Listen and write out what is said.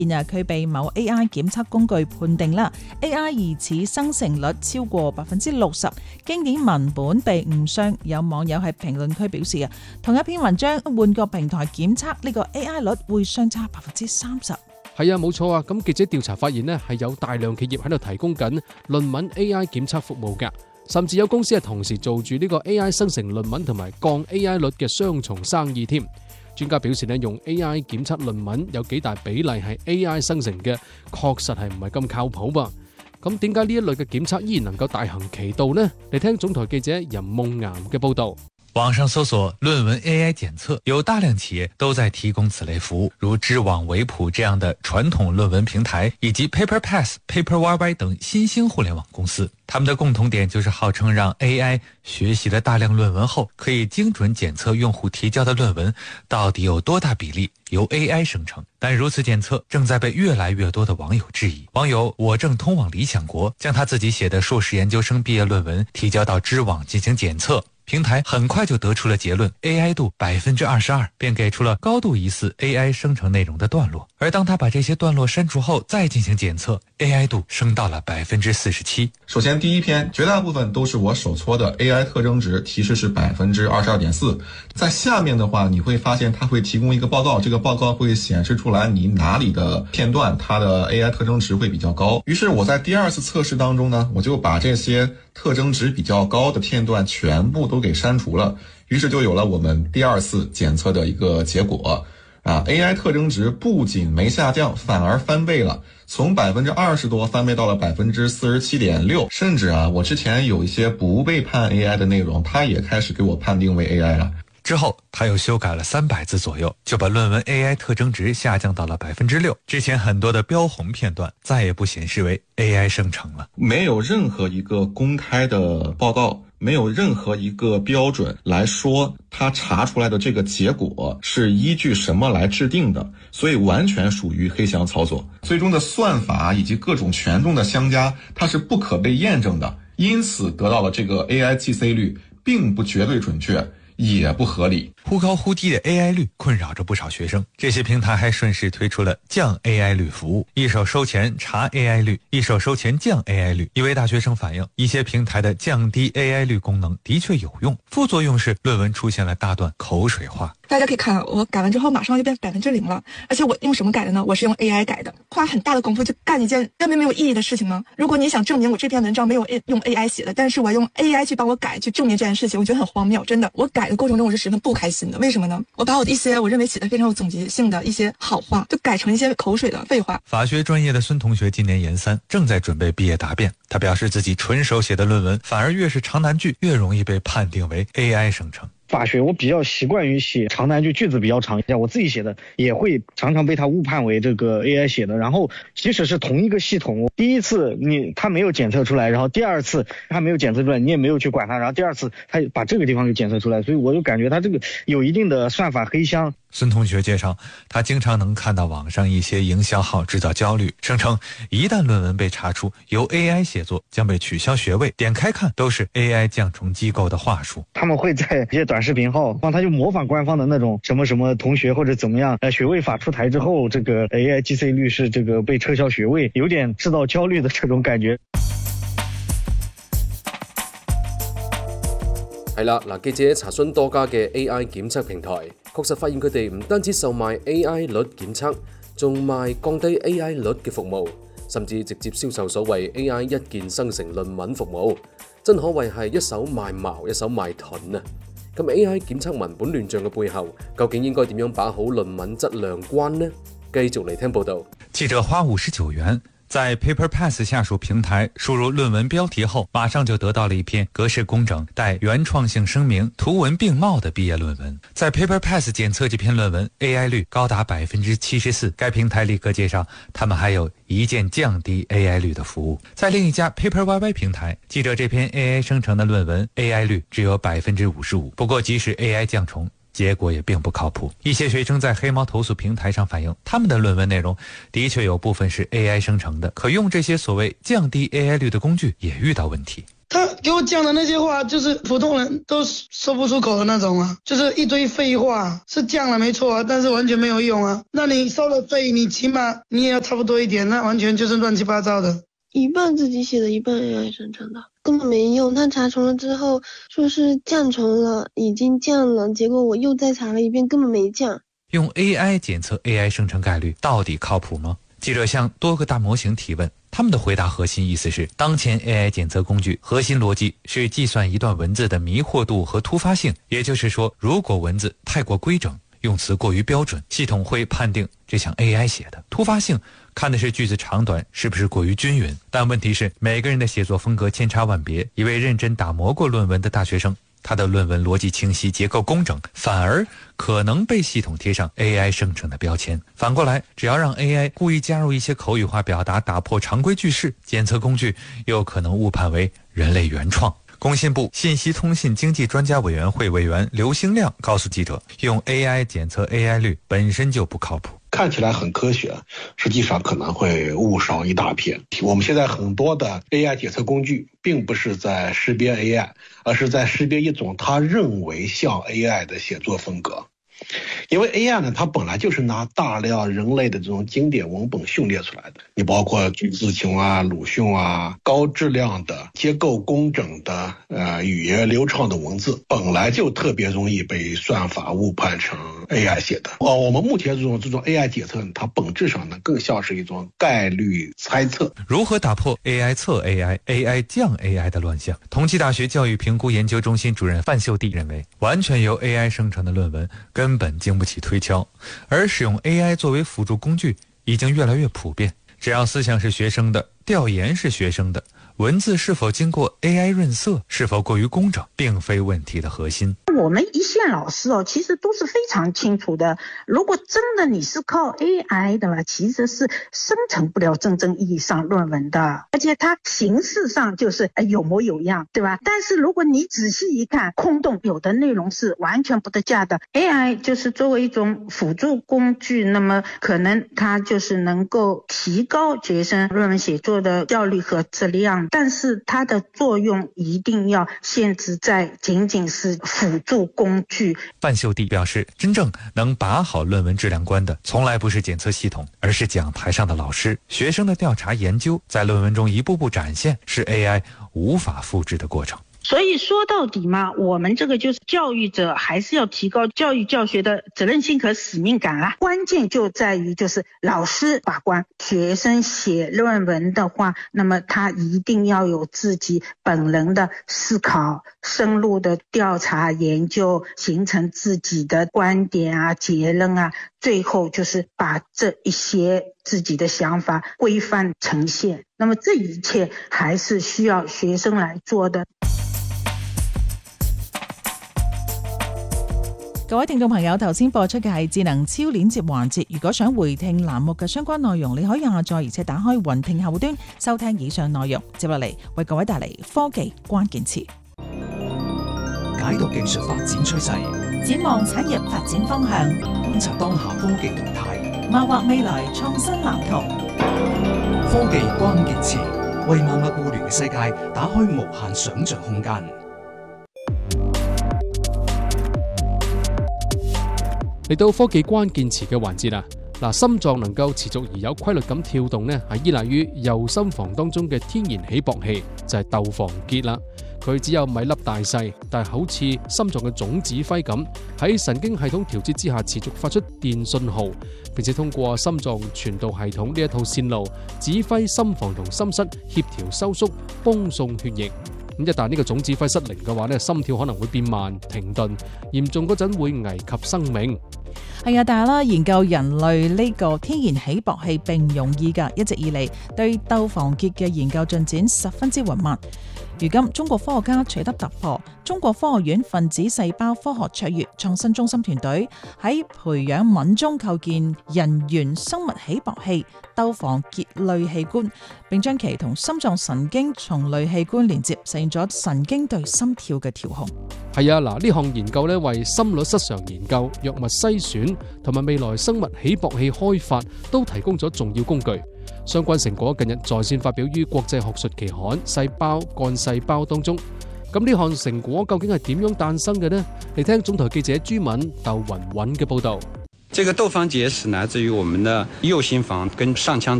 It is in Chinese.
佢被某 AI 檢測工具判定啦 AI 疑似生成率超過60%，經典文本被誤傷。有網友喺評論區表示同一篇文章換個平台檢測呢個 AI 率會相差30%。 係啊，冇錯啊。咁記者調查發現呢，係有大量企業喺度提供緊論文 AI 檢測服務㗎，甚至有公司係同時做住呢個 AI 生成論文同埋降 AI 率嘅雙重生意添。專家表示呢，用 AI 檢測論文有幾大比例係 AI 生成嘅，確實係唔係咁靠譜噃。咁點解呢一類嘅檢測依然能夠大行其道呢？嚟聽總台記者任夢岩嘅報導。 網上搜索論文 AI 檢測，有大量企業都在提供此類服務，如知網、維普這樣的傳統論文平台，以及 PaperPass、PaperYY 等新興互聯網公司。他們的共同點就是號稱讓 AI 學習了大量論文後，可以精準檢測用戶提交的論文到底有多大比例由 AI 生成。但如此檢測正在被越來越多的網友質疑。網友我正通往理想國將他自己寫的碩士研究生畢業論文提交到知網進行檢測，平台很快就得出了結論 AI 度22%，便給出了高度疑似 AI 生成內容的段落。而當他把這些段落刪除後再進行檢測， AI 度升到了47%。 首先第一篇絕大部分都是我手搓的 AI 特徵值，提示是22.4%。在下面的話你會發現它會提供一個報告，這個報告會顯示出來你哪裡的片段它的 AI 特徵值會比較高。於是我在第二次測試當中呢，我就把這些特徵值比較高的片段全部都給刪除了，於是就有了我們第二次檢測的一個結果。AI 特徵值不僅沒下降，反而翻倍了，從20%多翻倍到了47.6%，甚至我之前有一些不被判 AI 的內容，它也開始給我判定為 AI 了。 之後他又修改了300字左右，就把論文 AI 特徵值下降到了6%。之前很多的標紅片段再也不顯示為 AI 生成了。 沒有任何一個公開的報告，沒有任何一個標準來說他查出來的這個結果是依據什麼來制定的，所以完全屬於黑箱操作。最終的算法以及各種權重的相加，它是不可被驗證的，因此得到了這個 AI GC 率並不絕對準確，也不合理。 忽高忽低的 AI 率困擾着不少學生，這些平台還順勢推出了降 AI 率服務，一手收錢查 AI 率，一手收錢降 AI 率。一位大學生反映，一些平台的降低 AI 率功能的確有用，副作用是論文出現了大段口水話。 大家可以看，我改完之後馬上就變0%了，而且我用什麼改的呢？我是用 AI 改的，花很大的功夫就幹一件根本沒有意義的事情嗎？如果你想證明我這篇文章沒有用 AI 寫的，但是我用 AI 去幫我改，去證明這件事情，我覺得很荒謬。真的，我改的過程中我是十分不開心的。為什麼呢？我把我的一些我認為寫的非常有總結性的一些好話，就改成一些口水的廢話。 法學專業的孫同學今年研3，正在準備畢業答辯。他表示自己純手寫的論文，反而越是長難句，越容易被判定為 AI 生成。 法學我比較習慣於寫長難句，句子比較長，我自己寫的也會常常被他誤判為這個 AI 寫的。然後即使是同一個系統，第一次他沒有檢測出來，然後第二次他沒有檢測出來，你也沒有去管它，然後第二次他把這個地方給檢測出來，所以我就感覺他這個有一定的算法黑箱。 孫同學介紹，他經常能看到網上一些營銷號製造焦慮，聲稱一旦論文被查出由 AI 寫作，將被取消學位，點開看都是 AI 降重機構的話術。 他們會在一些短視頻號，他就模仿官方的那種什麼什麼同學或者怎麼樣，學位法出台之後，這個 AI GC 率是這個被撤銷學位，有點製造焦慮的這種感覺。 係啦，記者查詢多家嘅 AI 檢測平台，確實發現佢哋唔單止售賣 AI 率檢測，仲賣降低 AI 率嘅服務，甚至直接銷售所謂 AI 一鍵生成論文服務，真可謂係一手賣矛，一手賣盾啊！咁 AI 檢測文本亂象嘅背後，究竟應該點樣把好論文質量關呢？繼續嚟聽報道。 記者花59元在 PaperPass 下屬平台輸入論文標題後，馬上就得到了一篇格式工整、帶原創性聲明、圖文並茂的畢業論文。在 PaperPass 檢測這篇論文 AI 率高達74%，該平台立刻介紹他們還有一鍵降低 AI 率的服務。在另一家 PaperYY 平台，記者這篇 AI 生成的論文 AI 率只有55%，不過即使 AI 降重，結果也並不靠譜。一些學生在黑貓投訴平台上反映，他們的論文內容的確有部分是 AI 生成的，可用這些所謂降低 AI 率的工具也遇到問題。 他给我讲的那些话，就是普通人都说不出口的那种啊，就是一堆废话，是降了没错啊，但是完全没有用啊。那你收了费，你起码你也要差不多一点，那完全就是乱七八糟的。 一半自己写的，一半 AI 生成的，根本没用。他查重了之后说是降重了，已经降了，结果我又再查了一遍，根本没降。 用 AI 检测 AI 生成概率到底靠谱吗？记者向多个大模型提问，他们的回答核心意思是，当前 AI 检测工具核心逻辑是计算一段文字的迷惑度和突发性，也就是说，如果文字太过规整，用词过于标准，系统会判定这像 AI 写的。突发性看的是句子长短是不是过于均匀，但问题是每个人的写作风格千差万别，一位认真打磨过论文的大学生，他的论文逻辑清晰，结构工整，反而可能被系统贴上 AI 生成的标签。反过来，只要让 AI 故意加入一些口语化表达，打破常规句式，检测工具又可能误判为人类原创。工信部信息通信经济专家委员会委员刘兴亮告诉记者，用 AI 检测 AI 率本身就不靠谱。 看起来很科学，实际上可能会误烧一大片。我们现在很多的 AI 检测工具并不是在识别 AI， 而是在识别一种他认为像 AI 的写作风格。因为 AI 呢，它本来就是拿大量人类的这种经典文本训练出来的，你包括句子穷啊、鲁迅啊，高质量的、结构工整的、语言流畅的文字，本来就特别容易被算法误判成 AI 写的。我们目前这种 AI 检测，它本质上呢，更像是一种概率猜测。 如何打破 AI 测 AI、AI 降 AI 的乱象？同济大学教育评估研究中心主任范秀娣认为，完全由 AI 生成的论文根本经不起推敲，而使用 AI 作为辅助工具已经越来越普遍。只要思想是学生的，调研是学生的，文字是否经过 AI 润色，是否过于工整，并非问题的核心。 我们一线老师其实都是非常清楚的，如果真的你是靠 AI 的话，其实是生成不了真正意义上论文的，而且它形式上就是有模有样，对吧？但是如果你仔细一看，空洞，有的内容是完全不得价的。 AI 就是作为一种辅助工具，那么可能它就是能够提高学生论文写作的效率和质量，但是它的作用一定要限制在仅仅是辅助工具。 范秀娣表示，真正能把好论文质量关的，从来不是检测系统，而是讲台上的老师。学生的调查研究在论文中一步步展现，是 AI 无法复制的过程。 所以说到底嘛，我们这个就是教育者还是要提高教育教学的责任心和使命感啦。关键就在于就是老师把关，学生写论文的话，那么他一定要有自己本人的思考、深入的调查研究，形成自己的观点啊、结论啊，最后就是把这一些自己的想法规范呈现。那么这一切还是需要学生來做的。 各位聽眾朋友，頭先播出嘅係智能超鏈接環節。如果想回聽欄目嘅相關內容，你可以下載而且打開雲聽客戶端收聽以上內容。接落嚟為各位帶嚟科技關鍵詞， 解讀技術發展趨勢， 展望產業發展方向， 觀察當下科技動態， 謀劃未來創新藍圖。 科技關鍵詞為萬物互聯嘅世界打開無限想像空間。 嚟到科技關鍵詞嘅環節啦，心臟能夠持續而有規律咁跳動呢，係依賴於右心房當中嘅天然起搏器，就係竇房結啦。佢只有米粒大細，但係好似心臟嘅總指揮咁，喺神經系統調節之下持續發出電信號，並且通過心臟傳導系統呢一套線路，指揮心房同心室協調收縮，泵送血液。咁一旦呢個總指揮失靈嘅話呢，心跳可能會變慢、停頓，嚴重嗰陣會危及生命。 係啊，但係啦，研究人類呢個天然起搏器並唔容易㗎，一直以嚟對竇房結嘅研究進展十分之緩慢。如今中國科學家取得突破，中國科學院分子細胞科學卓越創新中心團隊喺培養皿中構建人源生物起搏器竇房結類器官，並將其同心臟神經叢類器官連接，實現咗神經對心跳嘅調控。 係啊，呢項研究呢為心律失常研究、藥物篩選同埋未來生物起搏器開發都提供咗重要工具。相關成果近日在線發表於國際學術期刊《細胞幹細胞》當中。咁呢項成果究竟係點樣誕生嘅呢？嚟聽總台記者朱敏、竇雲韻嘅報導。 這個竇方結是來自於我們的右心房跟上腔